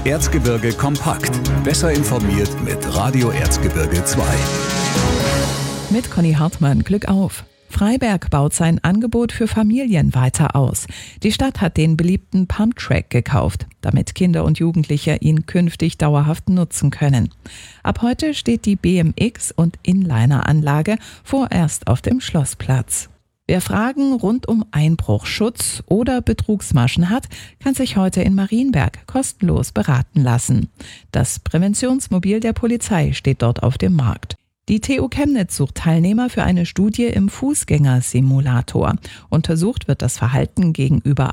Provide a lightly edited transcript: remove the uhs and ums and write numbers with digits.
Erzgebirge kompakt. Besser informiert mit Radio Erzgebirge 2. Mit Conny Hartmann, Glück auf! Freiberg baut sein Angebot für Familien weiter aus. Die Stadt hat den beliebten Pumptrack gekauft, damit Kinder und Jugendliche ihn künftig dauerhaft nutzen können. Ab heute steht die BMX- und Inliner-Anlage vorerst auf dem Schlossplatz. Wer Fragen rund um Einbruchschutz oder Betrugsmaschen hat, kann sich heute in Marienberg kostenlos beraten lassen. Das Präventionsmobil der Polizei steht dort auf dem Markt. Die TU Chemnitz sucht Teilnehmer für eine Studie im Fußgängersimulator. Untersucht wird das Verhalten gegenüber